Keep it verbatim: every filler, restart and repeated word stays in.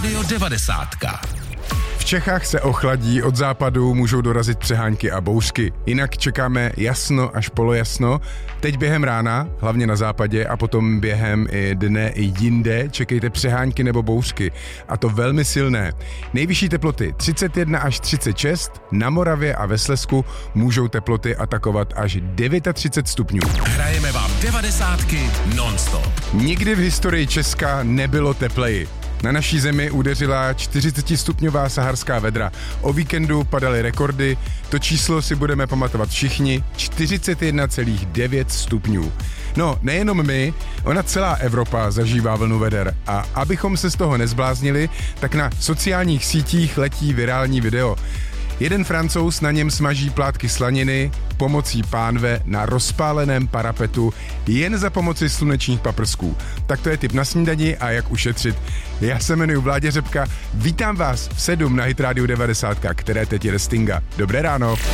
Rádio devadesát. V Čechách se ochladí, od západu můžou dorazit přehánky a bouřky. Jinak čekáme jasno až polojasno. Teď během rána, hlavně na západě, a potom během i dne i jinde čekejte přehánky nebo bouřky. A to velmi silné. Nejvyšší teploty třicet jedna až třicet šest, na Moravě a ve Slezsku můžou teploty atakovat až třicet devět stupňů. Hrajeme vám devadesátky non-stop. Nikdy v historii Česka nebylo tepleji. Na naší zemi udeřila čtyřicetistupňová saharská vedra. O víkendu padaly rekordy, to číslo si budeme pamatovat všichni, čtyřicet jedna celá devět stupňů. No, nejenom my, ona celá Evropa zažívá vlnu veder a abychom se z toho nezbláznili, tak na sociálních sítích letí virální video. Jeden Francouz na něm smaží plátky slaniny pomocí pánve na rozpáleném parapetu jen za pomoci slunečních paprsků. Tak to je tip na snídani a jak ušetřit. Já se jmenuji Vláďa Řepka, vítám vás v sedm na Hit Radio devadesát, které teď jede Stinga. Dobré ráno.